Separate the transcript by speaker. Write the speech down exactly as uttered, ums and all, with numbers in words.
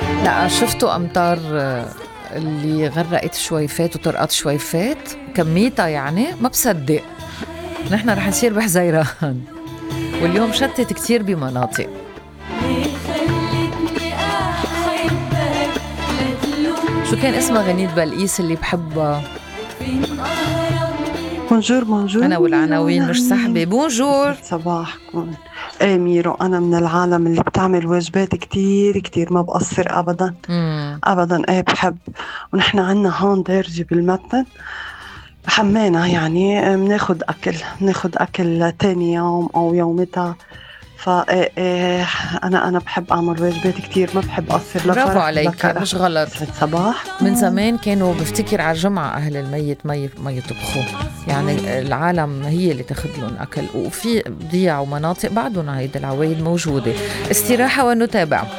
Speaker 1: لا شفتوا أمطار آه، اللي غرقت شويفات وطرقت شويفات كميتها، يعني ما بصدق. نحن رح نصير بحزيران واليوم شتت كتير بمناطق. شو كان اسمها غنية بلقيس اللي بحبها؟
Speaker 2: بونجور بونجور.
Speaker 1: أنا والعناوين مش سحبة.
Speaker 2: نعمين.
Speaker 1: بونجور.
Speaker 2: يسعد صباحكم. ايه ميرو، انا من العالم اللي بتعمل واجبات كتير كتير، ما بقصر ابدا.
Speaker 1: مم.
Speaker 2: ابدا ايه بحب. ونحن عنا هون دارجة بالمتن حمينا، يعني بناخد اكل بناخد اكل تاني يوم او يومتها. فايه ايه انا انا بحب اعمل واجبات كتير، ما بحب اقصر لا
Speaker 1: برافو
Speaker 2: فرح ولا
Speaker 1: عليك،
Speaker 2: كرح.
Speaker 1: مش غلط.
Speaker 2: يسعد صباح.
Speaker 1: من زمان كانوا بفتكر على الجمعة أهل الميت مي ما يطبخوا، يعني العالم هي اللي تاخد لهم أكل. وفي ضياع ومناطق بعدهم هيدا العوايد موجودة. استراحة ونتابع.